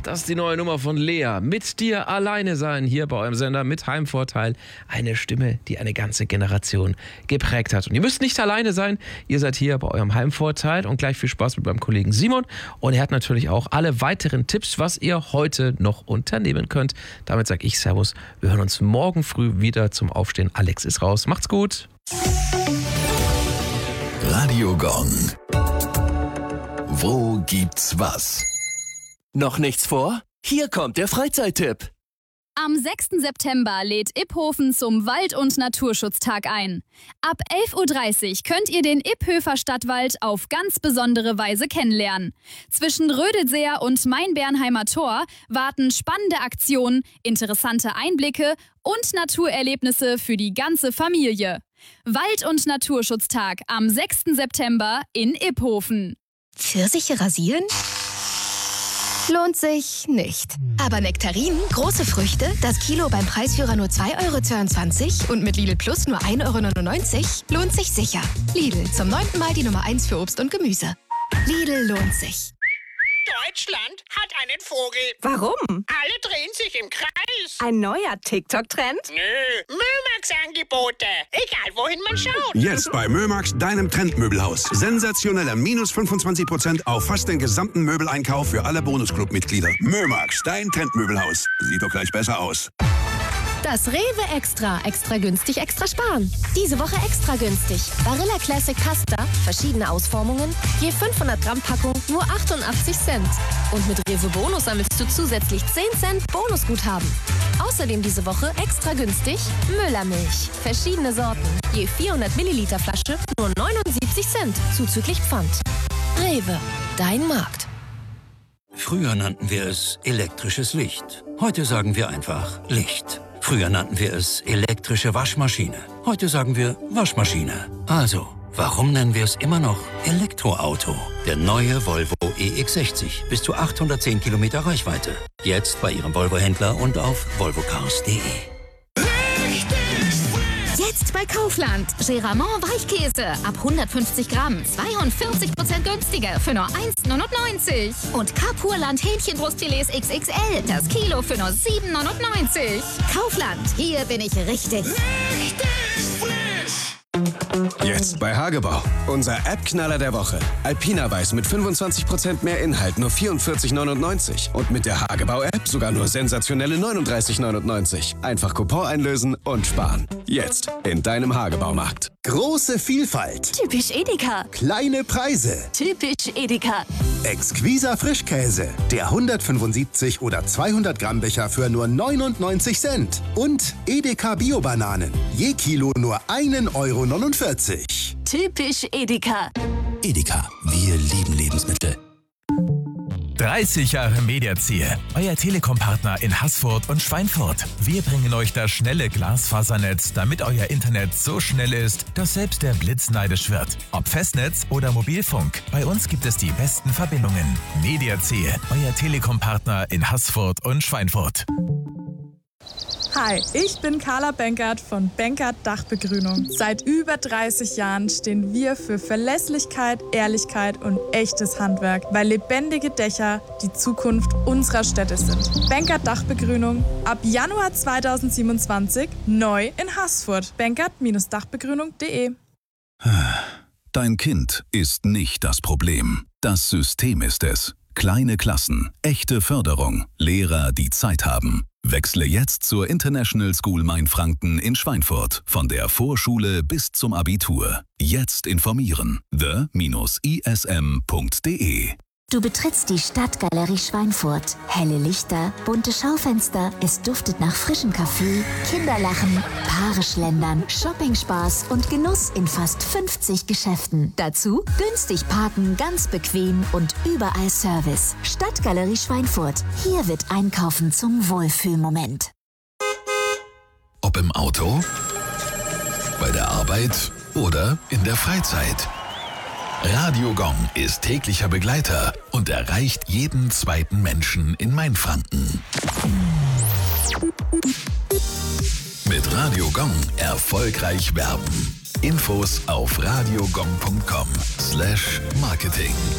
Das ist die neue Nummer von Lea. Mit dir alleine sein, hier bei eurem Sender mit Heimvorteil. Eine Stimme, die eine ganze Generation geprägt hat. Und ihr müsst nicht alleine sein, ihr seid hier bei eurem Heimvorteil und gleich viel Spaß mit meinem Kollegen Simon. Und er hat natürlich auch alle weiteren Tipps, was ihr heute noch unternehmen könnt. Damit sage ich Servus. Wir hören uns morgen früh wieder zum Aufstehen. Alex ist raus. Macht's gut. Radio Gong. Wo gibt's was? Noch nichts vor? Hier kommt der Freizeittipp. Am 6. September lädt Iphofen zum Wald- und Naturschutztag ein. Ab 11.30 Uhr könnt ihr den Iphöfer Stadtwald auf ganz besondere Weise kennenlernen. Zwischen Rödelseer und Mainbernheimer Tor warten spannende Aktionen, interessante Einblicke und Naturerlebnisse für die ganze Familie. Wald- und Naturschutztag am 6. September in Iphofen. Pfirsiche rasieren? Lohnt sich nicht. Aber Nektarinen, große Früchte, das Kilo beim Preisführer nur 2,22 € und mit Lidl Plus nur 1,99 € lohnt sich sicher. Lidl, zum 9. Mal die Nummer 1 für Obst und Gemüse. Lidl lohnt sich. Deutschland hat einen Vogel. Warum? Alle drehen sich im Kreis. Ein neuer TikTok-Trend? Nö, Mömax-Angebote. Egal, wohin man schaut. Jetzt bei Mömax, deinem Trendmöbelhaus. Sensationelle minus 25% auf fast den gesamten Möbeleinkauf für alle Bonusclub-Mitglieder. Mömax, dein Trendmöbelhaus. Sieht doch gleich besser aus. Das Rewe Extra. Extra günstig, extra sparen. Diese Woche extra günstig. Barilla Classic Pasta, verschiedene Ausformungen, je 500 Gramm Packung, nur 88 Cent. Und mit Rewe Bonus sammelst du zusätzlich 10 Cent Bonusguthaben. Außerdem diese Woche extra günstig Müllermilch. Verschiedene Sorten, je 400 Milliliter Flasche, nur 79 Cent, zuzüglich Pfand. Rewe, dein Markt. Früher nannten wir es elektrisches Licht. Heute sagen wir einfach Licht. Früher nannten wir es elektrische Waschmaschine. Heute sagen wir Waschmaschine. Also, warum nennen wir es immer noch Elektroauto? Der neue Volvo EX60. Bis zu 810 Kilometer Reichweite. Jetzt bei Ihrem Volvo-Händler und auf volvocars.de. Jetzt bei Kaufland. Geramont Weichkäse ab 150 Gramm. 42% günstiger für nur 1,99 €. Und Carpurland Hähnchenbrustfilets XXL. Das Kilo für nur 7,99 €. Kaufland. Hier bin ich richtig. Jetzt bei Hagebau. Unser App-Knaller der Woche. Alpina Weiß mit 25% mehr Inhalt, nur 44,99 €. Und mit der Hagebau-App sogar nur sensationelle 39,99 €. Einfach Coupon einlösen und sparen. Jetzt in deinem Hagebaumarkt. Große Vielfalt. Typisch Edeka. Kleine Preise. Typisch Edeka. Exquiser Frischkäse. Der 175 oder 200 Gramm Becher für nur 99 Cent. Und Edeka Bio-Bananen. Je Kilo nur 1,49 €. Typisch Edeka. Edeka, wir lieben Lebensmittel. 30 Jahre Mediaziel, euer Telekom-Partner in Haßfurt und Schweinfurt. Wir bringen euch das schnelle Glasfasernetz, damit euer Internet so schnell ist, dass selbst der Blitz neidisch wird. Ob Festnetz oder Mobilfunk, bei uns gibt es die besten Verbindungen. Mediaziel, euer Telekom-Partner in Haßfurt und Schweinfurt. Hi, ich bin Carla Benkert von Benkert Dachbegrünung. Seit über 30 Jahren stehen wir für Verlässlichkeit, Ehrlichkeit und echtes Handwerk, weil lebendige Dächer die Zukunft unserer Städte sind. Benkert Dachbegrünung ab Januar 2027 neu in Haßfurt. benkert-dachbegrünung.de. Dein Kind ist nicht das Problem. Das System ist es. Kleine Klassen, echte Förderung, Lehrer, die Zeit haben. Wechsle jetzt zur International School Mainfranken in Schweinfurt. Von der Vorschule bis zum Abitur. Jetzt informieren. the-ism.de. Du betrittst die Stadtgalerie Schweinfurt. Helle Lichter, bunte Schaufenster, es duftet nach frischem Kaffee, Kinderlachen, Paare schlendern, Shopping-Spaß und Genuss in fast 50 Geschäften. Dazu günstig parken, ganz bequem und überall Service. Stadtgalerie Schweinfurt. Hier wird Einkaufen zum Wohlfühlmoment. Ob im Auto, bei der Arbeit oder in der Freizeit. Radio Gong ist täglicher Begleiter und erreicht jeden zweiten Menschen in Mainfranken. Mit Radio Gong erfolgreich werben. Infos auf radiogong.com/marketing.